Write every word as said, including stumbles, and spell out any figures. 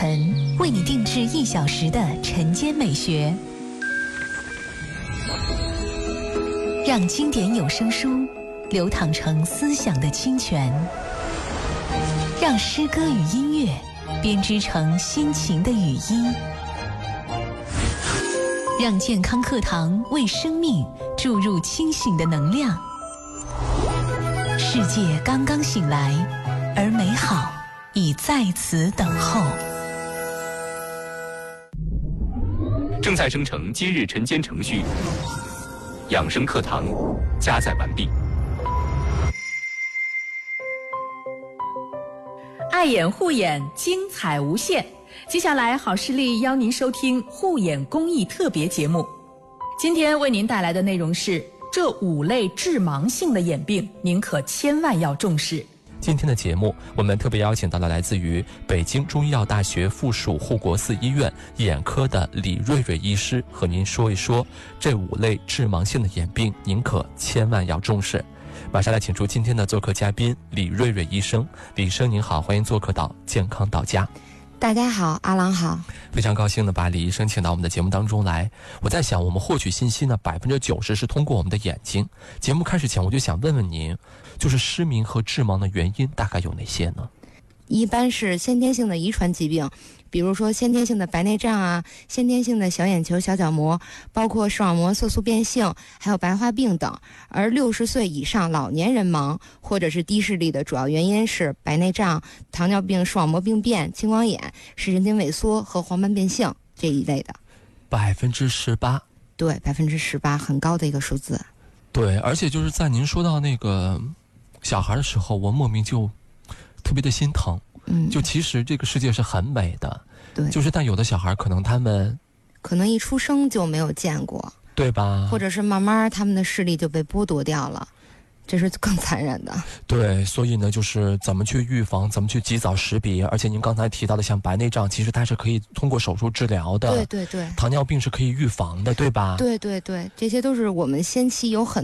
晨为你定制一小时的晨间美学，让经典有声书流淌成思想的清泉，让诗歌与音乐编织成心情的语音，让健康课堂为生命注入清醒的能量。世界刚刚醒来，而美好已在此等候。 正在生成今日晨间程序，养生课堂加载完毕。 爱眼护眼，精彩无限。接下来，好视力邀您收听护眼公益特别节目。今天为您带来的内容是：这五类致盲性的眼病，您可千万要重视。 今天的节目，我们特别邀请到了来自于北京中医药大学附属护国寺医院眼科的李瑞瑞医师，和您说一说这五类致盲性的眼病，您可千万要重视。马上来请出今天的做客嘉宾李瑞瑞医生。李医生您好，欢迎做客到健康到家。 大家好，阿郎好， 非常高兴的把李医生请到我们的节目当中来。我在想，我们获取信息呢，百分之九十是通过我们的眼睛。节目开始前，我就想问问您，就是失明和致盲的原因大概有哪些呢？ 一般是先天性的遗传疾病，比如说先天性的白内障啊，先天性的小眼球、小角膜，包括视网膜色素变性，还有白化病等。而六十岁以上老年人盲或者是低视力的主要原因是白内障、糖尿病、视网膜病变、青光眼、视神经萎缩和黄斑变性这一类的。 百分之十八， 对，百分之十八，很高的一个数字。 对，而且就是在您说到那个小孩的时候，我莫名就特别的心疼。嗯，就其实这个世界是很美的， 对， 就是但有的小孩可能他们可能一出生就没有见过， 对吧？ 或者是慢慢他们的视力就被剥夺掉了，这是更残忍的。 对，所以呢，就是怎么去预防，怎么去及早识别。而且您刚才提到的像白内障，其实它是可以通过手术治疗的。 对对对。 糖尿病是可以预防的，对吧？ 对对对，这些都是我们先期有很